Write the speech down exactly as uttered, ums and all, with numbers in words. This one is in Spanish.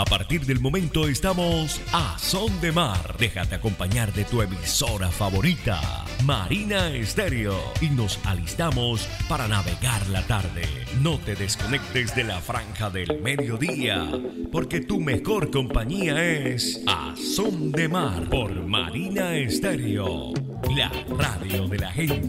A partir del momento estamos a Son de Mar. Déjate acompañar de tu emisora favorita, Marina Estéreo. Y nos alistamos para navegar la tarde. No te desconectes de la franja del mediodía, porque tu mejor compañía es A Son de Mar por Marina Estéreo, la radio de la gente.